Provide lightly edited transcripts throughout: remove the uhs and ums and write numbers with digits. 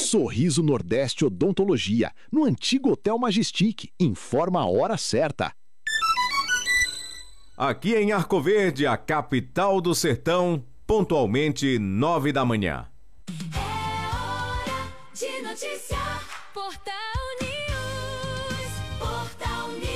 Sorriso Nordeste Odontologia, no antigo Hotel Majestic. Informa a hora certa. Aqui em Arco Verde, a capital do sertão, pontualmente 9 da manhã. É hora de noticiar. Portal News. Portal News.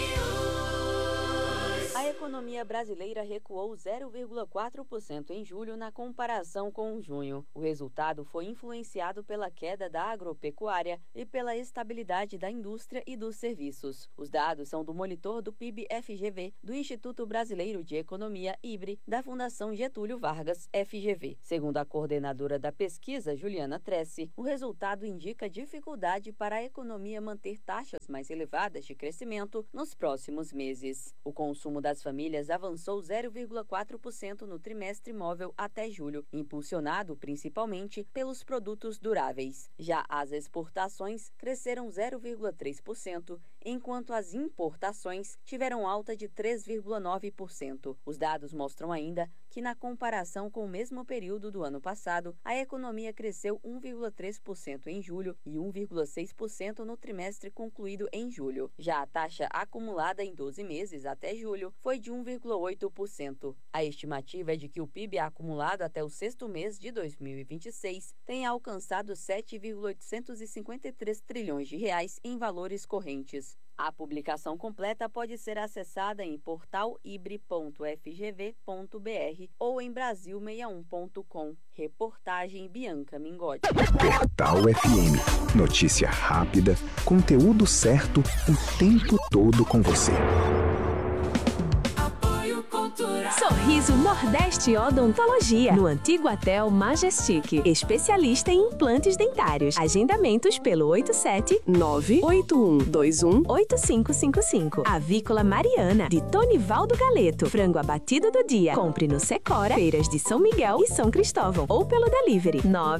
A economia brasileira recuou 0,4% em julho na comparação com junho. O resultado foi influenciado pela queda da agropecuária e pela estabilidade da indústria e dos serviços. Os dados são do monitor do PIB-FGV, do Instituto Brasileiro de Economia, IBRE, da Fundação Getúlio Vargas, FGV. Segundo a coordenadora da pesquisa, Juliana Tressi, o resultado indica dificuldade para a economia manter taxas mais elevadas de crescimento nos próximos meses. O consumo das famílias avançou 0,4% no trimestre móvel até julho, impulsionado principalmente pelos produtos duráveis. Já as exportações cresceram 0,3%, enquanto as importações tiveram alta de 3,9%. Os dados mostram ainda que, na comparação com o mesmo período do ano passado, a economia cresceu 1,3% em julho e 1,6% no trimestre concluído em julho. Já a taxa acumulada em 12 meses até julho foi de 1,8%. A estimativa é de que o PIB acumulado até o sexto mês de 2026 tenha alcançado 7,853 trilhões de reais em valores correntes. A publicação completa pode ser acessada em portalibre.fgv.br ou em brasil61.com. Reportagem Bianca Mingotti. Portal FM. Notícia rápida, conteúdo certo, o tempo todo com você. Sorriso Nordeste Odontologia, no antigo Hotel Majestic. Especialista em implantes dentários. Agendamentos pelo 87981218555. Avícola Mariana, de Tonivaldo Galeto. Frango abatido do dia. Compre no Secora, Feiras de São Miguel e São Cristóvão. Ou pelo delivery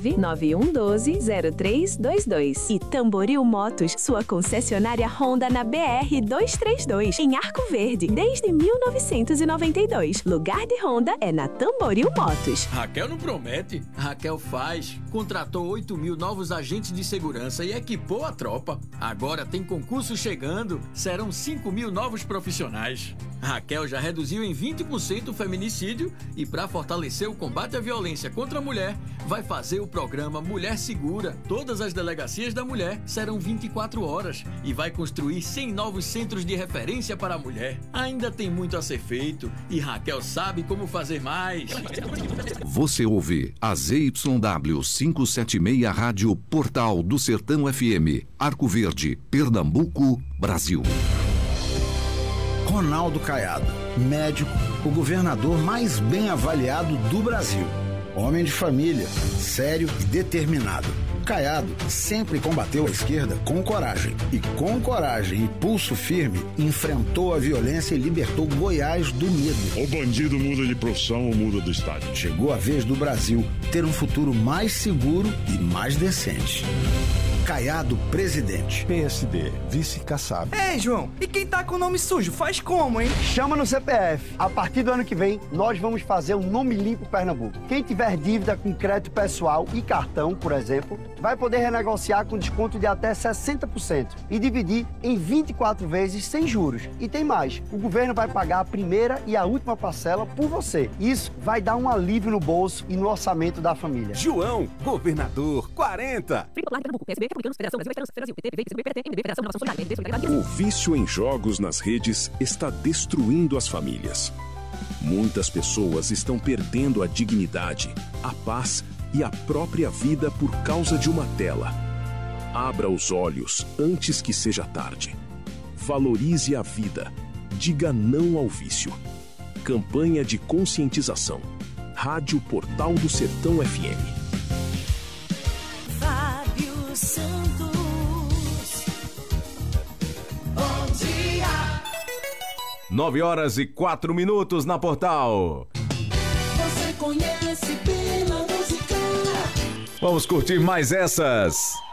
991120322. E Tamboril Motos, sua concessionária Honda na BR 232, em Arco Verde, desde 1992. Lugar de Honda é na Tamboril Motos. Raquel não promete, Raquel faz. Contratou 8.000 novos agentes de segurança e equipou a tropa. Agora tem concurso chegando, serão 5.000 novos profissionais. Raquel já reduziu em 20% o feminicídio e, para fortalecer o combate à violência contra a mulher, vai fazer o programa Mulher Segura. Todas as delegacias da mulher serão 24 horas e vai construir 100 novos centros de referência para a mulher. Ainda tem muito a ser feito e Raquel sabe como fazer mais. Você ouve a ZYW 576 Rádio Portal do Sertão FM, Arco Verde, Pernambuco, Brasil. Ronaldo Caiado, médico, o governador mais bem avaliado do Brasil. Homem de família, sério e determinado. Caiado sempre combateu a esquerda com coragem. E com coragem e pulso firme, enfrentou a violência e libertou Goiás do medo. O bandido muda de profissão ou muda do estado. Chegou a vez do Brasil ter um futuro mais seguro e mais decente. Caiado, presidente. PSD, vice Kassab. Ei, João, e quem tá com o nome sujo, faz como, hein? Chama no CPF. A partir do ano que vem, nós vamos fazer um Nome Limpo Pernambuco. Quem tiver dívida com crédito pessoal e cartão, por exemplo, vai poder renegociar com desconto de até 60% e dividir em 24 vezes sem juros. E tem mais, o governo vai pagar a primeira e a última parcela por você. Isso vai dar um alívio no bolso e no orçamento da família. João, governador 40. O vício em jogos nas redes está destruindo as famílias. Muitas pessoas estão perdendo a dignidade, a paz e a própria vida por causa de uma tela. Abra os olhos antes que seja tarde. Valorize a vida. Diga não ao vício. Campanha de conscientização. Rádio Portal do Sertão FM. Fábio Santos. Bom dia. 9h04 na Portal. Você conhece pela música. Vamos curtir mais essas.